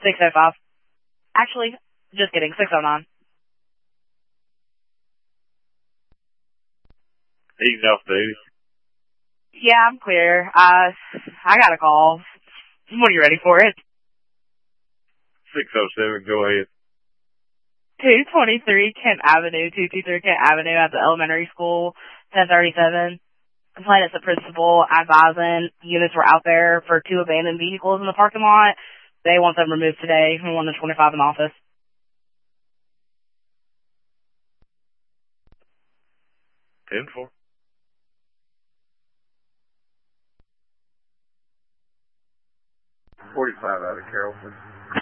605. Actually, just kidding, 609. He's off duty. Yeah, I'm clear. I got a call. When are you ready for it? 607, go ahead. 223 Kent Avenue, 223 Kent Avenue at the elementary school, 1037. Complaint is the principal advising units were out there for 2 abandoned vehicles in the parking lot. They want them removed today. We want the 25 in office. 10-4. $45 out of Carrollton.